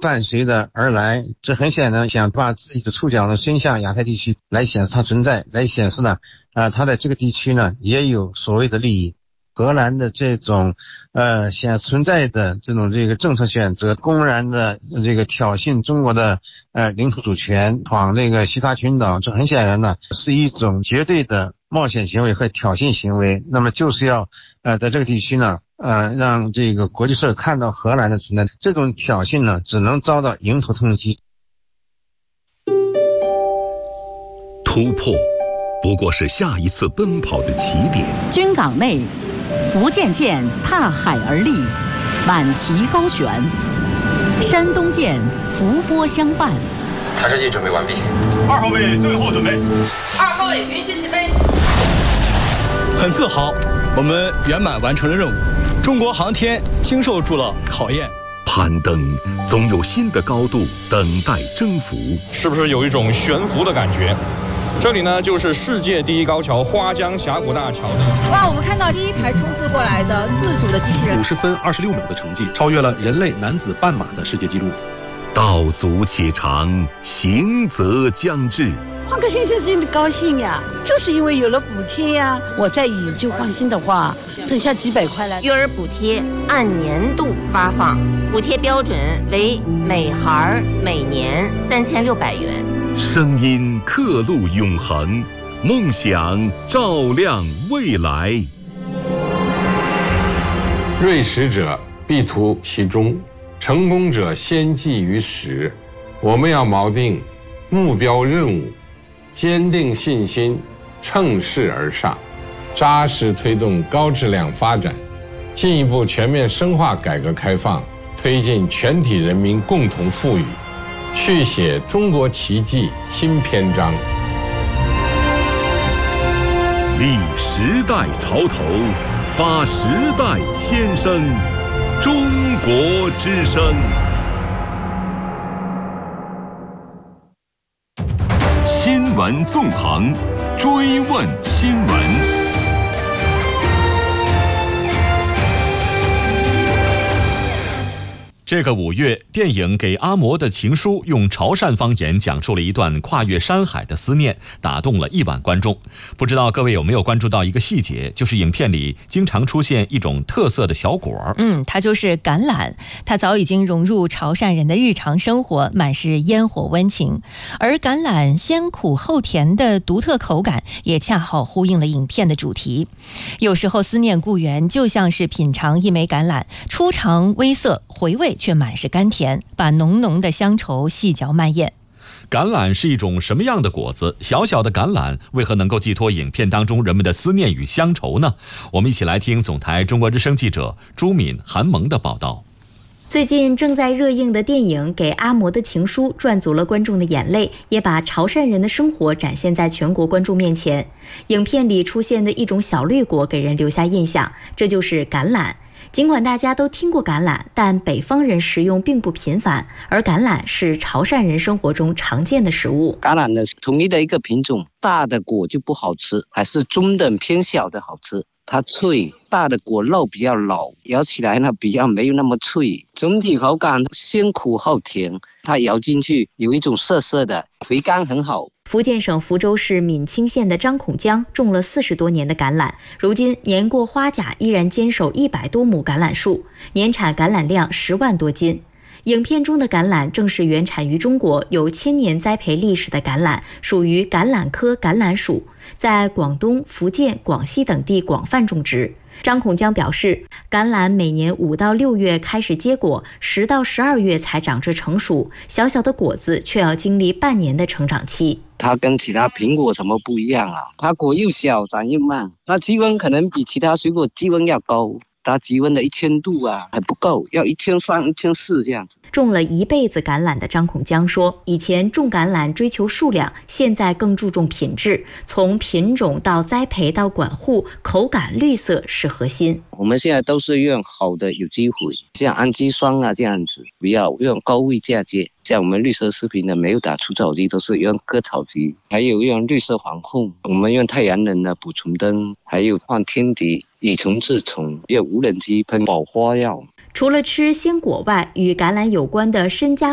伴随着而来，这很显然想把自己的触角呢伸向亚太地区，来显示它存在，来显示呢它在这个地区呢也有所谓的利益。荷兰的这种存在的这种政策选择，公然的挑衅中国的领土主权，闯西沙群岛，这很显然呢是一种绝对的冒险行为和挑衅行为。那么就是要在这个地区呢让国际社会看到荷兰的存在，这种挑衅呢只能遭到迎头痛击。 突破不过是下一次奔跑的起点。 军港内，福建舰踏海而立，满旗高悬；山东舰伏波相伴。 弹射器准备完毕。 2号位最后准备。 2号位允许起飞。 很自豪，我们圆满完成了任务。中国航天经受住了考验。 攀登总有新的高度等待征服， 是不是有一种悬浮的感觉？这里呢，就是世界第一高桥花江峡谷大桥。 哇，我们看到第一台冲刺过来的自主的机器人 ，50分26秒的成绩，超越了人类男子半马的世界纪录。 道阻且长，行则将至。 换个先生真的高兴呀，就是因为有了补贴呀。我在宇宙放心的话，剩下几百块了。 育儿补贴按年度发放，补贴标准为每孩每年3600元。 声音刻录永恒，梦想照亮未来。 锐识者必图其中，成功者先记于始。我们要锚定目标任务，坚定信心，乘势而上，扎实推动高质量发展，进一步全面深化改革开放，推进全体人民共同富裕，续写中国奇迹新篇章。 立时代潮头，发时代先声，中国之声。新闻纵横，追问新闻。 这个5月，电影《给阿嬷的情书》用潮汕方言讲述了一段跨越山海的思念，打动了1万观众。不知道各位有没有关注到一个细节，就是影片里经常出现一种特色的小果。 它就是橄榄。它早已经融入潮汕人的日常生活，满是烟火温情。而橄榄先苦后甜的独特口感，也恰好呼应了影片的主题。有时候思念故园，就像是品尝一枚橄榄，初尝微涩，回味却满是甘甜，把浓浓的乡愁细嚼慢咽。 橄榄是一种什么样的果子？小小的橄榄为何能够寄托影片当中人们的思念与乡愁呢？我们一起来听总台中国之声记者朱敏、韩萌的报道。 最近正在热映的电影《给阿嬷的情书》赚足了观众的眼泪，也把潮汕人的生活展现在全国观众面前。影片里出现的一种小绿果给人留下印象，这就是橄榄。尽管大家都听过橄榄，但北方人食用并不频繁，而橄榄是潮汕人生活中常见的食物。 橄榄呢是统一的一个品种，大的果就不好吃，还是中等偏小的好吃。它脆，大的果肉比较老，咬起来呢比较没有那么脆。整体口感先苦后甜，它咬进去有一种涩涩的，回甘很好。 福建省福州市闽清县的张孔江种了40多年的橄榄，如今年过花甲依然坚守100多亩橄榄树，年产橄榄量10万多斤。影片中的橄榄正是原产于中国、有1000年栽培历史的橄榄，属于橄榄科橄榄属，在广东、福建、广西等地广泛种植。张孔江表示，橄榄每年5到6月开始结果，10到12月才长至成熟，小小的果子却要经历半年的成长期。 它跟其他苹果什么不一样啊？它果又小，长又慢，它积温可能比其他水果积温要高。它积温的1000度啊还不够，要1300、1400这样子。 种了一辈子橄榄的张孔江说，以前种橄榄追求数量，现在更注重品质，从品种到栽培到管护，口感绿色是核心。 我们现在都是用好的有机肥，像氨基酸啊这样子，不要用高位嫁接。像我们绿色食品呢，没有打除草剂，都是用割草机，还有用绿色防控，我们用太阳能的补充灯，还有放天敌，以虫治虫，用无人机喷保花药。 除了吃鲜果外，与橄榄有关的身家